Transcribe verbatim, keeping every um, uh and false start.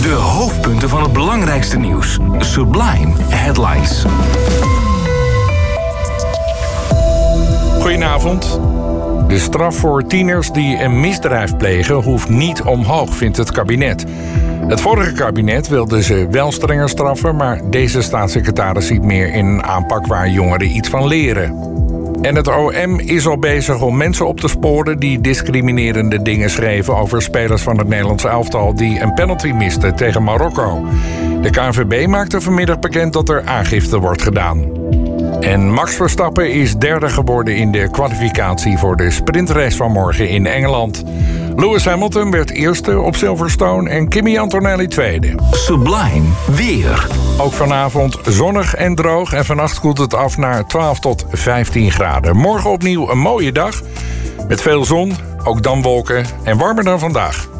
De hoofdpunten van het belangrijkste nieuws. Sublime Headlines. Goedenavond. De straf voor tieners die een misdrijf plegen hoeft niet omhoog, vindt het kabinet. Het vorige kabinet wilde ze wel strenger straffen, maar deze staatssecretaris ziet meer in een aanpak waar jongeren iets van leren. En het O M is al bezig om mensen op te sporen die discriminerende dingen schreven over spelers van het Nederlandse elftal die een penalty misten tegen Marokko. De K N V B maakte vanmiddag bekend dat er aangifte wordt gedaan. En Max Verstappen is derde geworden in de kwalificatie voor de sprintrace van morgen in Engeland. Lewis Hamilton werd eerste op Silverstone en Kimi Antonelli tweede. Sublime weer. Ook vanavond zonnig en droog en vannacht koelt het af naar twaalf tot vijftien graden. Morgen opnieuw een mooie dag met veel zon, ook dan wolken en warmer dan vandaag.